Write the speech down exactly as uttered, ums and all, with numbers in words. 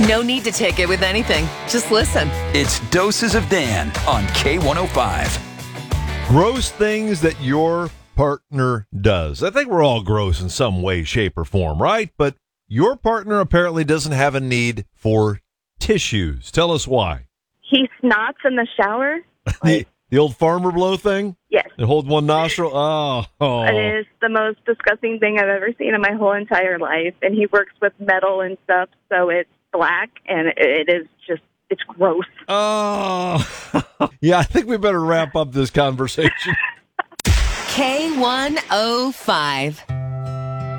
No need to take it with anything. Just listen. It's Doses of Dan on K one oh five. Gross things that your partner does. I think we're all gross in some way, shape, or form, right? But your partner apparently doesn't have a need for tissues. Tell us why. He snots in the shower. the, the old farmer blow thing? Yes. It holds one nostril? Oh, oh. It is the most disgusting thing I've ever seen in my whole entire life. And he works with metal and stuff, so it's black, and it is just, it's gross. Oh. Yeah, I think we better wrap up this conversation. K one oh five.